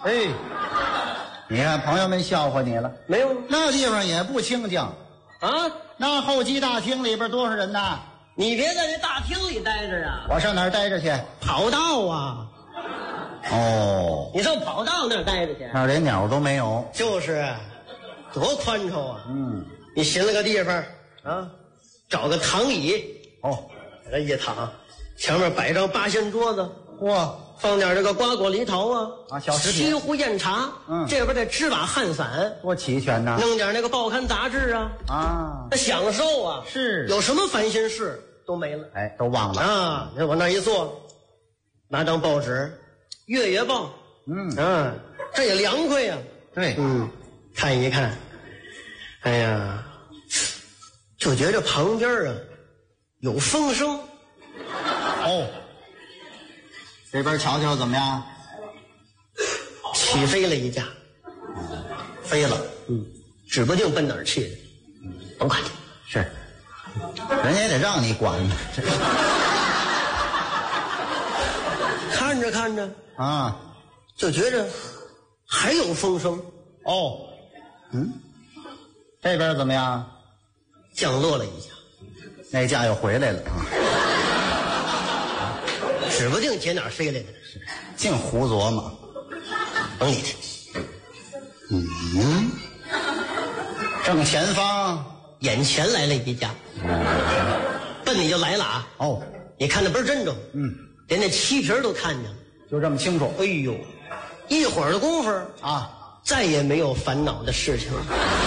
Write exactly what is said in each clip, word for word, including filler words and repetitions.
哎，你看朋友们笑话你了， 没有那地方也不清静啊？ 那候机大厅里边多少人呐？ 你别在这大厅里待着啊！ 我上哪儿待着去？ 跑道啊！ 哦， 你上跑道那儿待着去？ 那儿连鸟都没有。 就是多宽敞啊！ 嗯， 你寻了个地方啊，找个躺椅， 哦， 在这一躺，前面摆张八仙桌子， 嚯， 放点这个瓜果梨桃啊， 啊小食品西湖宴茶， 嗯这边再支把汗伞， 多齐全呐！ 弄点那个报刊杂志啊， 啊， 那享受啊， 是有什么烦心事都没了哎，都忘了。 啊！你往那一坐，拿张报纸，《月月报》， 嗯， 啊，这也凉快呀、 对， 嗯，看一看，哎呀，就觉着旁边啊有风声。 哦，这边瞧瞧怎么样？ 起飞了一架， 飞了， 嗯，指不定奔哪儿去的，甭管它。 是，人家也得让你管这看着看着， 啊。 就觉着还有风声， 哦，嗯，这边怎么样？ 降落了一架， 那架又回来了啊， 指不定捡哪儿飞来的， 净胡琢磨。 甭理他。 嗯，正前方眼前来了一架，奔你就来了啊！ 哦， 你看的倍儿真着， 嗯， 连那漆皮儿都看见了。 就这么清楚。 哎呦，一会儿的功夫啊， 再也没有烦恼的事情了。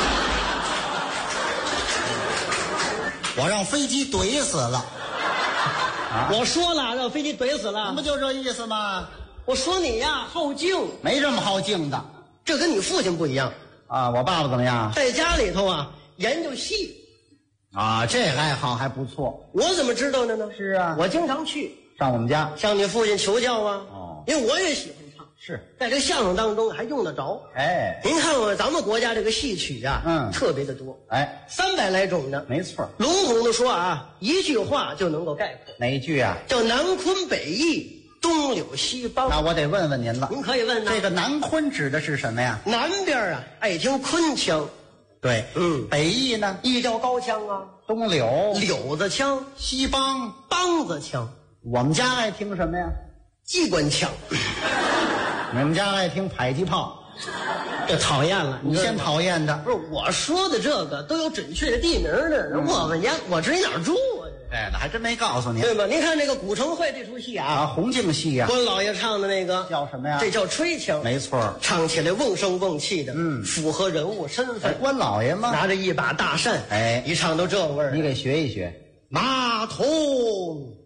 我让飞机怼死了。啊， 我说了，让飞机怼死了。 不就这意思吗？ 我说你呀，好静， 没这么好静的这跟你父亲不一样。 啊。我爸爸怎么样？ 在家里头啊，研究戏。 啊，这爱好还不错。 我怎么知道的呢？ 是啊， 我经常去上我们家。 向你父亲求教啊。 哦， 因为我也喜欢唱， 是， 在这个相声当中还用得着。 哎， 您看我咱们国家这个戏曲啊， 嗯特别的多， 哎， 三百来种呢。 没错。 笼统的说啊，一句话就能够概括， 哪一句啊？ 叫南昆北弋，东柳西梆。 那我得问问您了。 您可以问呢。 这个南昆指的是什么呀？ 南边啊，爱听昆腔， 对， 嗯， 北弋呢？ 一调高腔啊， 东柳、 柳子腔、 西梆。 梆子腔、 我们家爱听什么呀？ 机关腔。 你们家爱听迫击炮。 这讨厌了， 你先讨厌的。 不是我说的这个都有准确的地名的， 嗯我们家我知你哪儿住啊？ 哎，那还真没告诉你。 对吧？您看这个古城会这出戏啊， 啊， 红净戏呀， 关老爷唱的那个叫什么呀？ 这叫吹腔， 没错。 唱起来瓮声瓮气的， 嗯符合人物身哎， 份。 关老爷吗？ 拿着一把大扇， 哎一唱都这味儿。 你给学一学。 马桶